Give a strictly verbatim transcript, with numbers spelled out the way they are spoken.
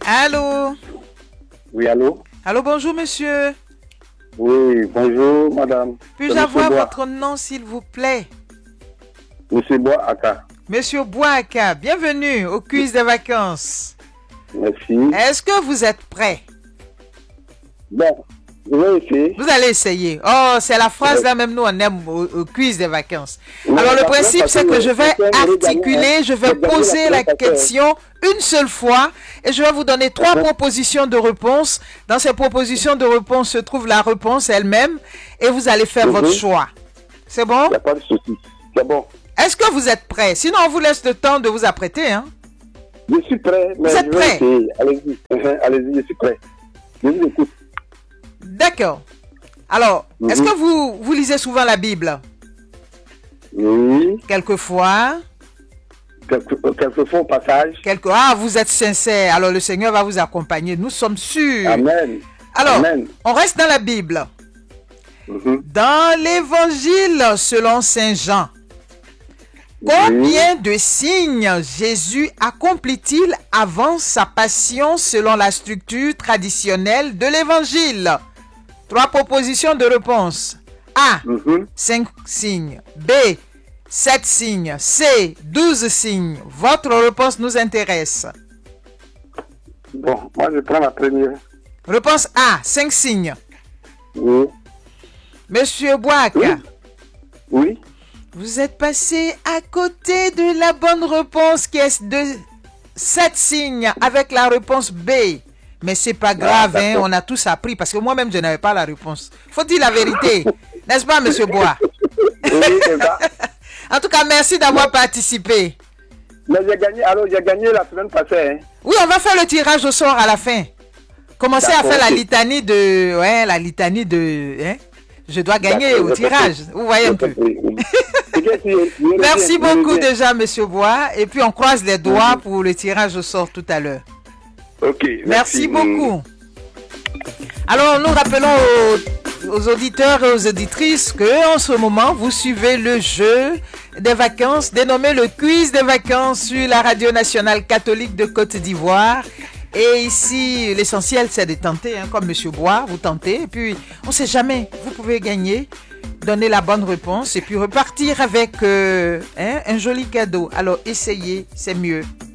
Allô? Oui, allô? Allô, bonjour monsieur. Oui, bonjour madame. Puis-je avoir votre nom s'il vous plaît? Monsieur Boaka. Monsieur Boaka, bienvenue au quiz des vacances. Merci. Est-ce que vous êtes prêt? Bon, je vais essayer. Vous allez essayer. Oh, c'est la phrase là, même nous on aime au, au quiz des vacances. Oui, Alors le parce principe que c'est que je vais articuler, je vais gagner poser la la question une seule fois et je vais vous donner trois Mhm. propositions de réponse. Dans ces propositions de réponse se trouve la réponse elle-même et vous allez faire Mhm. votre choix. C'est bon? Il n'y a pas de souci. C'est bon. Est-ce que vous êtes prêt? Sinon on vous laisse le temps de vous apprêter. Hein? Je suis prêt, mais Vous êtes je vais prêt? essayer. Allez-y. Mhm, Allez-y, je suis prêt. Je vous écoute. D'accord. Alors, Mhm. est-ce que vous, vous lisez souvent la Bible? Oui. Quelquefois. Quelque, quelquefois au passage. Quelque... Ah, vous êtes sincère. Alors, le Seigneur va vous accompagner. Nous sommes sûrs. Amen. Alors, Amen. on reste dans la Bible. Mhm. Dans l'évangile selon Saint Jean, combien de signes Jésus accomplit-il avant sa passion selon la structure traditionnelle de l'évangile? Trois propositions de réponse. A. Mhm. cinq signes. B. sept signes. C. douze signes. Votre réponse nous intéresse. Bon, moi je prends la première. Réponse A. cinq signes. Oui. Monsieur Boaka, Oui. Oui. vous êtes passé à côté de la bonne réponse qui est de sept signes avec la réponse B. Mais c'est pas grave, Ah, hein, on a tous appris parce que moi-même je n'avais pas la réponse. Faut dire la vérité, n'est-ce pas, monsieur Bois? Oui, c'est ça. En tout cas, merci d'avoir participé. Mais j'ai gagné, alors j'ai gagné la semaine passée. Hein. Oui, on va faire le tirage au sort à la fin. Commencez à D'accord, faire la ok. litanie de, ouais, la litanie de, hein. Je dois gagner D'accord, au j'ai tirage. compris. Vous voyez un J'ai peu. compris, oui. Peut-être que je- je Merci reviens, je beaucoup reviens. déjà, monsieur Bois. Et puis on croise les doigts Mhm. pour le tirage au sort tout à l'heure. Ok, Merci merci. beaucoup. Alors, nous rappelons aux, aux auditeurs et aux auditrices que en ce moment, vous suivez le jeu des vacances dénommé le quiz des vacances sur la radio nationale catholique de Côte d'Ivoire. Et ici, l'essentiel, c'est de tenter, hein, comme monsieur Bois, vous tentez. Et puis, on ne sait jamais, vous pouvez gagner, donner la bonne réponse et puis repartir avec euh, hein, un joli cadeau. Alors, essayez, c'est mieux.